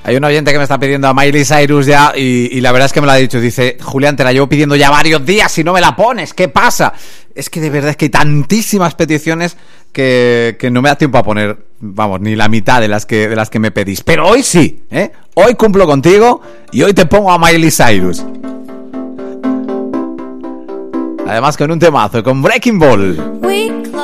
Hay un oyente que me está pidiendo a Miley Cyrus ya y la verdad es que me lo ha dicho. Dice, Julián, te la llevo pidiendo ya varios días y no me la pones. ¿Qué pasa? Es que de verdad es que hay tantísimas peticiones que no me da tiempo a poner, vamos, ni la mitad de las que me pedís. Pero hoy sí, ¿eh? Hoy cumplo contigo y hoy te pongo a Miley Cyrus. Además con un temazo, con Breaking Ball.